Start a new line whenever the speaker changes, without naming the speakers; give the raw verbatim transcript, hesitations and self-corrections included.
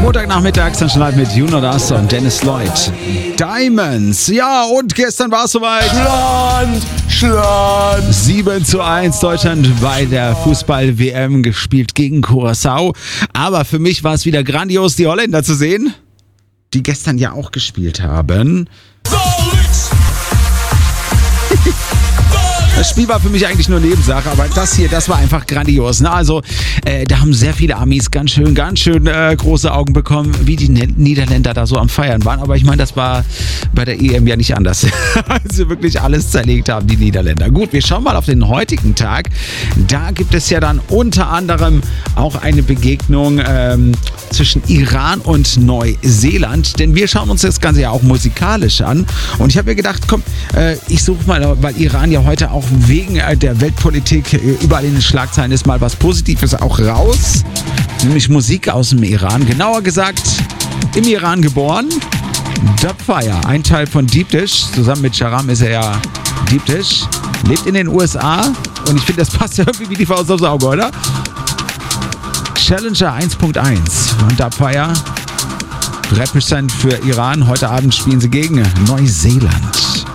Montagnachmittag, Sunshine Live mit Juno Das und Dennis Lloyd. Diamonds, ja, und gestern war es soweit.
Schland, Schland.
sieben zu eins Deutschland bei der Fußball-W M gespielt gegen Curaçao. Aber für mich war es wieder grandios, die Holländer zu sehen, die gestern ja auch gespielt haben. Das Spiel war für mich eigentlich nur Nebensache, aber das hier, das war einfach grandios. Ne? Also, äh, da haben sehr viele Amis ganz schön, ganz schön äh, große Augen bekommen, wie die Niederländer da so am Feiern waren. Aber ich meine, das war bei der E M ja nicht anders. Also wirklich alles zerlegt haben, die Niederländer. Gut, wir schauen mal auf den heutigen Tag. Da gibt es ja dann unter anderem auch eine Begegnung ähm, zwischen Iran und Neuseeland. Denn wir schauen uns das Ganze ja auch musikalisch an. Und ich habe mir gedacht, komm, äh, ich suche mal, weil Iran ja heute auch wegen der Weltpolitik überall in den Schlagzeilen ist, mal was Positives auch raus. Nämlich Musik aus dem Iran. Genauer gesagt, im Iran geboren. Dubfire, ein Teil von Deep Dish. Zusammen mit Sharam ist er ja Deep Dish. Lebt in den U S A. Und ich finde, das passt ja irgendwie wie die Faust aufs Auge, oder? Challenger eins Punkt eins von Dubfire. Represent für Iran. Heute Abend spielen sie gegen Neuseeland.